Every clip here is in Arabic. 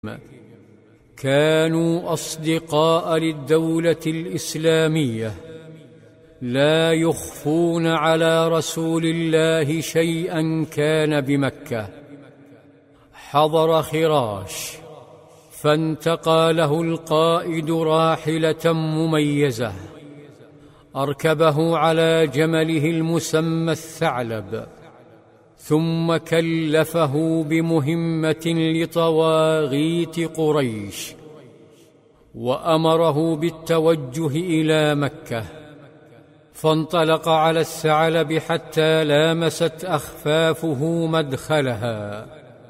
كانوا أصدقاء للدولة الإسلامية، لا يخفون على رسول الله شيئا كان بمكة. حضر خراش فانتقى له القائد راحلة مميزة، أركبه على جمله المسمى الثعلب، ثم كلفه بمهمة لطواغيت قريش، وأمره بالتوجه إلى مكة. فانطلق على الثعلب حتى لامست أخفافه مدخلها،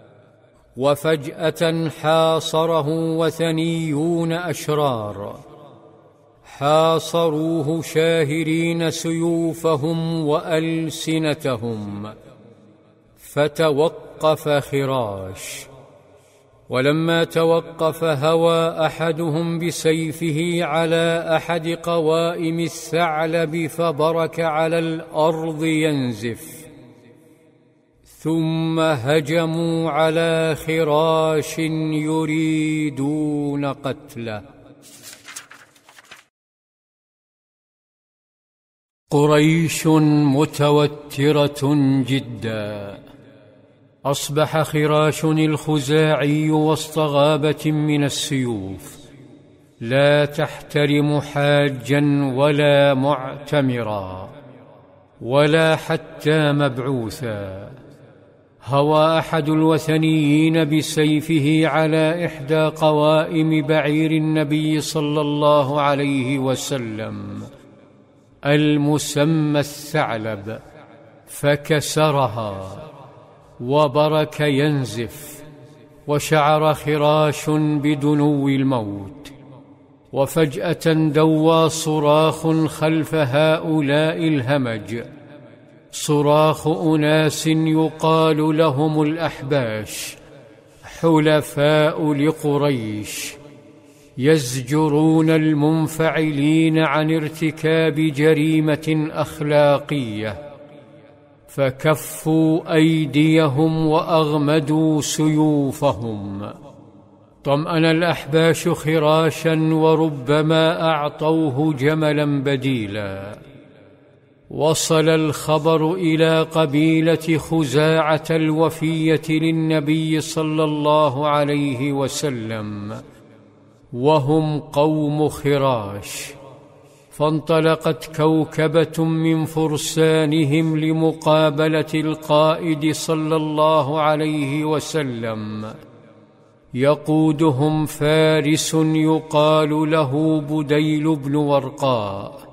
وفجأة حاصره وثنيون أشرار، حاصروه شاهرين سيوفهم وألسنتهم، فتوقف خراش. ولما توقف هوى أحدهم بسيفه على أحد قوائم الثعلب فبرك على الأرض ينزف، ثم هجموا على خراش يريدون قتله. قريش متوترة جدا. أصبح خراش الخزاعي وسط غابة من السيوف، لا تحترم حاجا ولا معتمرا ولا حتى مبعوثا. هوى أحد الوثنيين بسيفه على إحدى قوائم بعير النبي صلى الله عليه وسلم المسمى الثعلب، فكسرها وبرك ينزف، وشعر خراش بدنو الموت. وفجأة دوى صراخ خلف هؤلاء الهمج، صراخ أناس يقال لهم الأحباش، حلفاء لقريش، يزجرون المنفعلين عن ارتكاب جريمة أخلاقية، فكفوا أيديهم وأغمدوا سيوفهم. طمأن الأحباش خراشا، وربما أعطوه جملا بديلا. وصل الخبر إلى قبيلة خزاعة الوفية للنبي صلى الله عليه وسلم، وهم قوم خراش. فانطلقت كوكبة من فرسانهم لمقابلة القائد صلى الله عليه وسلم، يقودهم فارس يقال له بديل بن ورقاء.